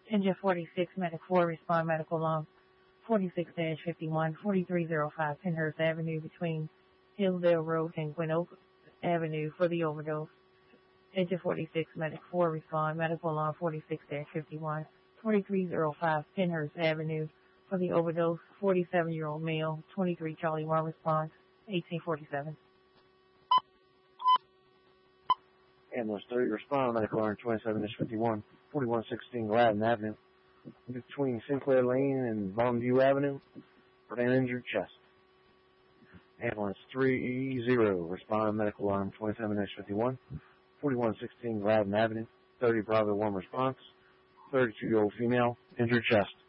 Engine 46, Medic 4, respond medical alarm 46-51, 4305 Penhurst Avenue between Hillsdale Road and Gwen Oak Avenue for the overdose. Engine 46, Medic 4, respond medical alarm 46-51, 4305 Penhurst Avenue for the overdose. 47-year-old male, 23 Charlie 1 response, 1847. Ambulance 30, respond medical alarm 27-51, 4116 Gladden Avenue, between Sinclair Lane and Longview Avenue, for an injured chest. Ambulance 3E0, respond medical alarm 27-51, 4116 Gladden Avenue, 30 Bravo 1 response, 32-year-old female, injured chest.